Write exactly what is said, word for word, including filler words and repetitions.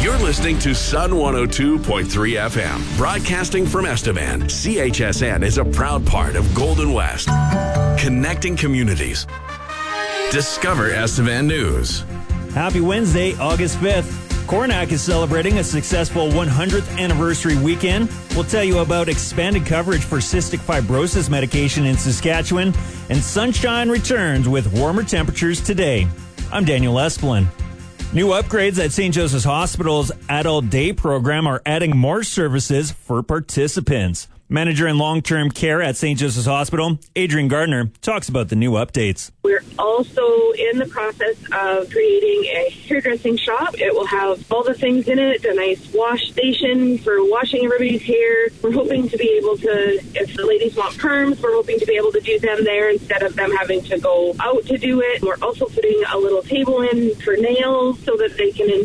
You're listening to Sun one oh two point three F M, broadcasting from Estevan. C H S N is a proud part of Golden West, connecting communities. Discover Estevan News. Happy Wednesday, August fifth. Coronach is celebrating a successful one hundredth anniversary weekend. We'll tell you about expanded coverage for cystic fibrosis medication in Saskatchewan, and sunshine returns with warmer temperatures today. I'm Daniel Esplin. New upgrades at Saint Joseph's Hospital's Adult Day program are adding more services for participants. Manager in long-term care at Saint Joseph's Hospital, Adrian Gardner, talks about the new updates. We're also in the process of creating a hairdressing shop. It will have all the things in it, a nice wash station for washing everybody's hair. We're hoping to be able to, if the ladies want perms, we're hoping to be able to do them there instead of them having to go out to do it. We're also putting a little table in for nails so that they can